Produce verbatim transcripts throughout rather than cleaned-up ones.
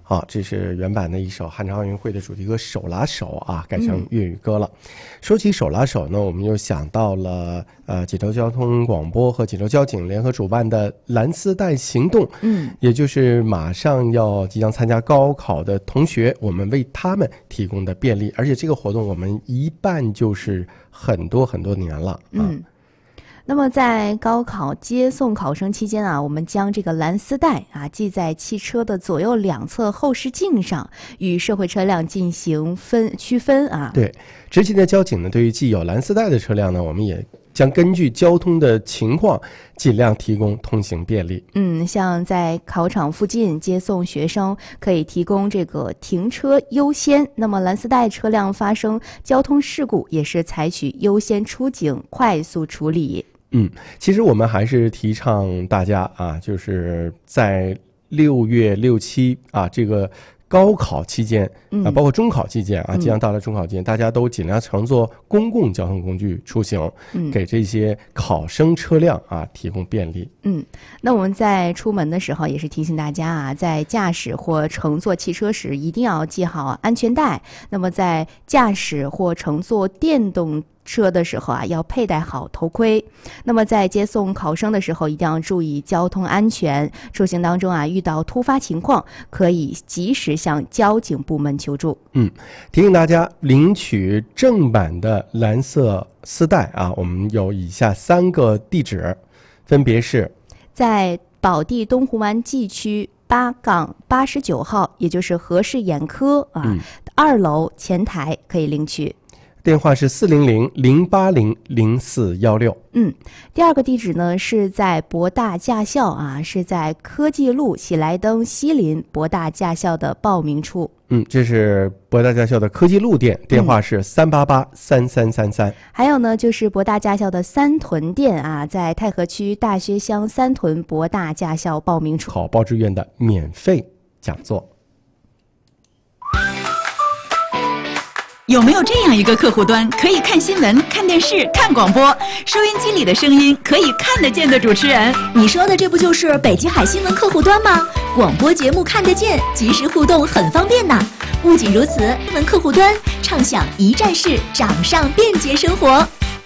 好，这是原版的一首汉城奥运会的主题歌《手拉手》啊，改成粤语歌了。嗯、说起手拉手呢，我们又想到了呃济州交通广播和济州交警联合主办的蓝丝带行动，嗯，也就是马上要即将参加高考的同学，我们为他们提供的便利，而且这个活动我们一办就是很多很多年了啊。 嗯，那么在高考接送考生期间啊，我们将这个蓝丝带啊系在汽车的左右两侧后视镜上，与社会车辆进行分区分啊。 对，执勤的交警呢，对于系有蓝丝带的车辆呢，我们也将根据交通的情况尽量提供通行便利。 嗯，像在考场附近接送学生，可以提供这个停车优先。那么蓝丝带车辆发生交通事故，也是采取优先出警、快速处理。 嗯，其实我们还是提倡大家啊，就是在六月六七啊这个高考期间啊，包括中考期间啊，即将到来中考期间，大家都尽量乘坐公共交通工具出行，嗯，给这些考生车辆啊提供便利。 嗯，那我们在出门的时候也是提醒大家啊，在驾驶或乘坐汽车时一定要系好安全带。那么在驾驶或乘坐电动车的时候啊，要佩戴好头盔。那么在接送考生的时候，一定要注意交通安全。出行当中啊，遇到突发情况，可以及时向交警部门求助。 嗯，提醒大家领取正版的蓝色丝带啊，我们有以下三个地址，分别是在宝地东湖湾 G 区八杠八十九号，也就是和氏眼科啊、嗯、二楼前台可以领取。 电话是四零零零八零零四幺六。 嗯，第二个地址呢是在博大驾校啊，是在科技路喜来登西林博大驾校的报名处。 嗯，这是博大驾校的科技路店，电话是三八八三三三三。 还有呢，就是博大驾校的三屯店啊，在太和区大学乡三屯博大驾校报名处。 考报志愿的免费讲座。 有没有这样一个客户端，可以看新闻、看电视、看广播，收音机里的声音可以看得见的主持人？ 你说的这不就是北极海新闻客户端吗？广播节目看得见，即时互动很方便呢。不仅如此，新闻客户端畅享一站式掌上便捷生活。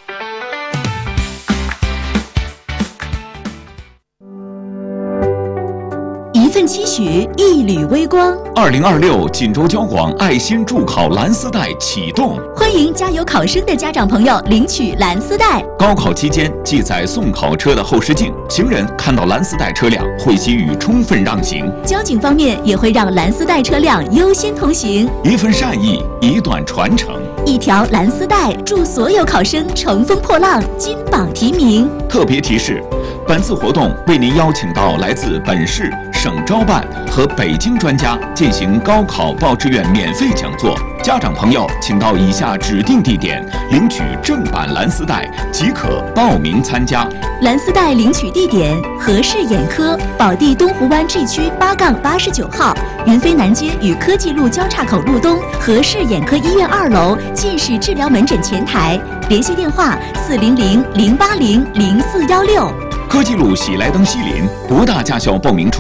一份期许，一缕微光。 二零二六锦州交广爱心助考蓝丝带启动， 欢迎加油考生的家长朋友领取蓝丝带。 高考期间，系在送考车的后视镜，行人看到蓝丝带车辆会给予充分让行。 交警方面也会让蓝丝带车辆优先通行。 一份善意，一段传承。 一条蓝丝带，祝所有考生乘风破浪，金榜题名。 特别提示：本次活动为您邀请到来自本市、省招办和北京专家进行高考报志愿免费讲座。家长朋友，请到以下指定地点领取正版蓝丝带，即可报名参加。 蓝丝带领取地点：和氏眼科宝地东湖湾 G 区八杠八十九号，云飞南街与科技路交叉口路东和氏眼科医院二楼近视治疗门诊前台。联系电话：四零零零八零零四幺六。 科技路喜来登西林博大驾校报名处